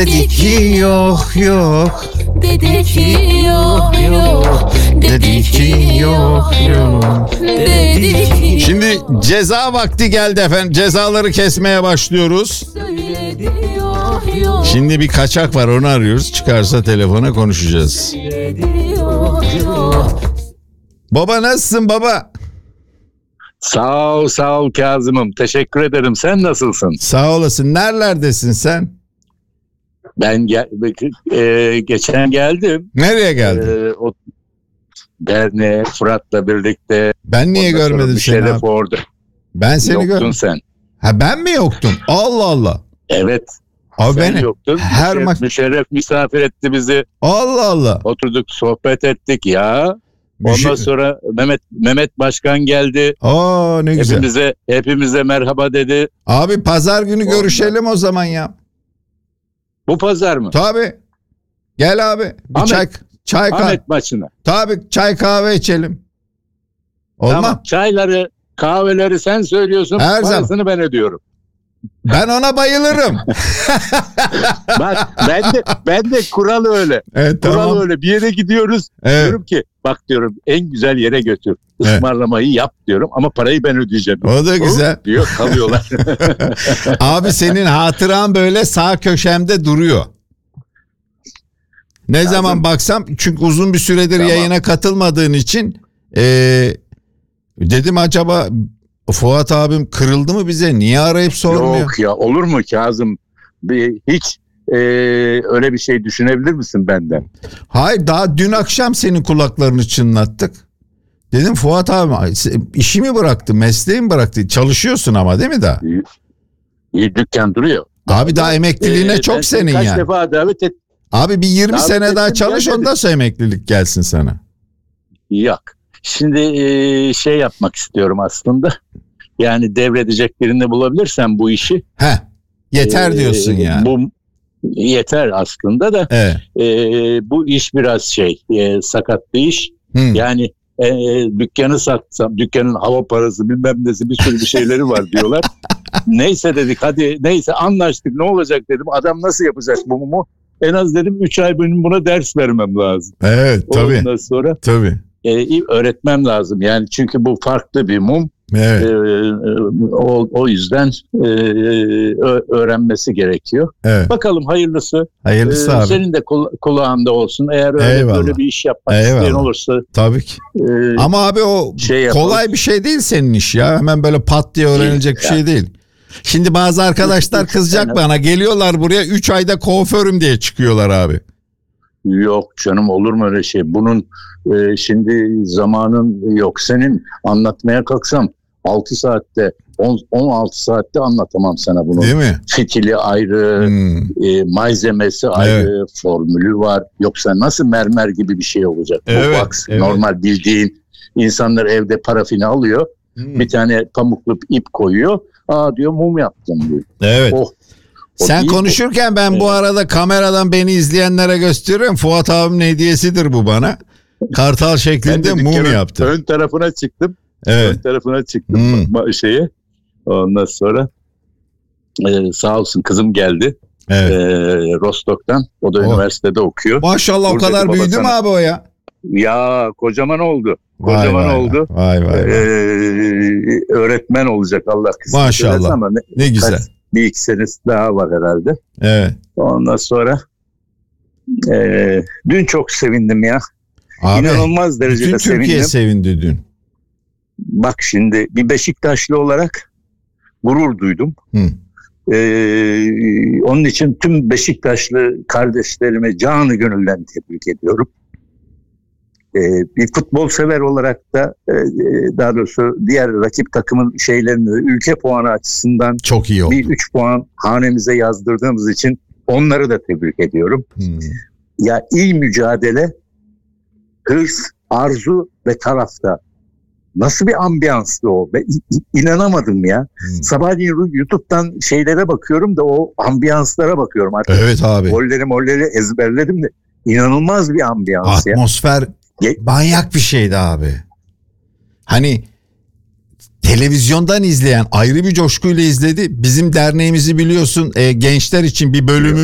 Dedi ki yok yok. Dedi ki yok yok. Dedi ki yok yok. Dedi ki Şimdi ceza vakti geldi efendim. Cezaları kesmeye başlıyoruz. söyledi yok yok. Şimdi bir kaçak var, onu arıyoruz. Çıkarsa telefona konuşacağız. Söyledi yok yok. Baba nasılsın baba? Sağ ol Kazım'ım. Teşekkür ederim. Sen nasılsın? Sağ olasın. Nerelerdesin sen? Ben geçen geldim. Nereye geldin? O derneğe Fırat'la birlikte. Ben niye Ondan sonra görmedim seni Müşerref abi? orada. Ben seni Yoktun görmedim. sen. Ha ben mi yoktum? Allah Allah. Evet. Abi Sen beni yoktun. her maç. Müşerref misafir etti bizi. Allah Allah. Oturduk, sohbet ettik ya. Ondan sonra Mehmet Başkan geldi. Aa ne güzel. Hepimize merhaba dedi. Abi pazar günü Ondan. görüşelim o zaman ya. Bu pazar mı? Tabii. Gel abi. Bir Ahmet- çay kahve. Ahmet maçına. Tabii çay kahve içelim. Olmaz. Tamam. Çayları, kahveleri sen söylüyorsun. Her zaman. Parasını ben ödüyorum. Ben ona bayılırım. Bak ben de kural öyle. Evet Kural tamam. öyle. Bir yere gidiyoruz. Evet. Diyorum ki bak diyorum en güzel yere götür. Evet. Ismarlamayı yap diyorum ama parayı ben ödeyeceğim. O da güzel. Diyor kalıyorlar. Abi senin hatıran böyle sağ köşemde duruyor. Ne zaman baksam, çünkü uzun bir süredir Tamam. yayına katılmadığın için dedim acaba Fuat abim kırıldı mı bize? Niye arayıp sormuyor? Yok ya, olur mu Kazım? Hiç öyle bir şey düşünebilir misin benden? Hayır, daha dün akşam senin kulaklarını çınlattık. Dedim Fuat abi işi mi bıraktı, mesleği mi bıraktı? Çalışıyorsun ama değil mi daha? İyi, dükkan duruyor. Abi daha emekliliğine Ben çok seni senin kaç yani. defa davet ettim. Abi bir 20 Davet sene daha ettim, çalış, gelmedin. ondan sonra emeklilik gelsin sana. Yok. Şimdi şey yapmak istiyorum aslında. Yani devredecek birini bulabilirsem bu işi. Heh, yeter diyorsun yani. Bu yeter aslında da. Evet. Bu iş biraz sakat bir iş. Hı. Yani dükkanı satsam, dükkanın hava parası bilmem nesi bir sürü bir şeyleri var diyorlar. Neyse dedik, hadi neyse anlaştık, ne olacak dedim. Adam nasıl yapacak bu mumu? En az dedim 3 ay benim buna ders vermem lazım. Evet tabii. Ondan sonra Tabii. öğretmem lazım. Yani çünkü bu farklı bir mum. Evet. O yüzden öğrenmesi gerekiyor. Evet. Bakalım hayırlısı. Hayırlısı abi. Senin de kulağında olsun. Eğer Eyvallah. böyle bir iş yapmak Eyvallah. isteyen olursa. Tabii ki. Ama abi o yapalım. kolay bir şey değil senin iş ya. Hemen böyle pat diye öğrenilecek bir şey değil. Şimdi bazı arkadaşlar kızacak bana. Geliyorlar buraya 3 ayda kuaförüm diye çıkıyorlar abi. Yok canım, olur mu öyle şey? Bunun şimdi zamanın yok. Senin anlatmaya kalksam 6 saatte 16 saatte anlatamam sana bunu. Değil mi? Fitili ayrı, malzemesi ayrı, formülü var. Yoksa nasıl mermer gibi bir şey olacak? Evet, Bu box, evet. normal bildiğin insanlar evde parafini alıyor. Bir tane pamuklu ip koyuyor. Aa diyor, mum yaptım diyor. Evet. Oh. Sen değil konuşurken ben bu arada kameradan beni izleyenlere gösteriyorum. Fuat abimin hediyesidir bu bana. Kartal Ben şeklinde de mum dükkanın yaptı. ön tarafına çıktım. Evet. Ön tarafına çıktım şeye. Ondan sonra sağ olsun kızım geldi. Evet. Rostok'tan. O da üniversitede okuyor. Maşallah o Buradaki kadar büyüdü mü babasına. abi o ya? Ya kocaman oldu. Vay Kocaman vay oldu. Vay vay. Öğretmen olacak Allah kısmet Maşallah. ederse ama Ne güzel. bir iki senesi daha var herhalde. Evet. Ondan sonra dün çok sevindim ya. Abi, İnanılmaz derecede bütün Türkiye sevindim. sevindi dün. Bak şimdi bir Beşiktaşlı olarak gurur duydum. Hı. Onun için tüm Beşiktaşlı kardeşlerime canı gönülden tebrik ediyorum. Bir futbol sever olarak da daha doğrusu diğer rakip takımın şeylerini ülke puanı açısından Çok iyi oldu. bir 3 puan hanemize yazdırdığımız için onları da tebrik ediyorum. Ya iyi mücadele, hırs, arzu ve tarafta. Nasıl bir ambiyanstı o? Ben inanamadım ya. Sabahleyin YouTube'dan şeylere bakıyorum da o ambiyanslara bakıyorum artık. Evet abi. Golleri ezberledim de inanılmaz bir ambiyans ya. Atmosfer manyak bir şeydi abi. Hani televizyondan izleyen ayrı bir coşkuyla izledi. Bizim derneğimizi biliyorsun, gençler için bir bölümü